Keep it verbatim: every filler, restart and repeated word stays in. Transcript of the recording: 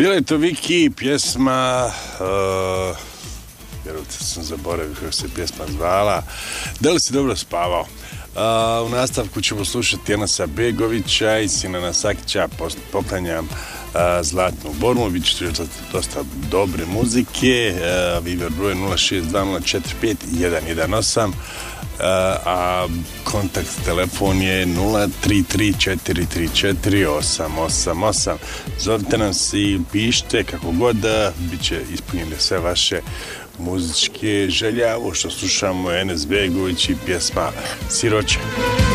Bila je to Viki, pjesma, uh, vjerujte sam zaboravio kako se pjesma zvala, da li si dobro spavao? Uh, u nastavku ćemo slušati Janasa Begovića i Sinana Sakića, poklanjam uh, Zlatnu Bormu, bit će dosta, dosta dobre muzike, uh, Viber broj nula šest dva nula četiri pet jedan jedan osam, uh, a kontakt telefon je nula tri tri četiri tri četiri osam osam osam. Zovite nas i pišite kako god, bit će ispunjene sve vaše muzičke želje. Ovo što slušamo je Enes Begović i pjesma Siroče.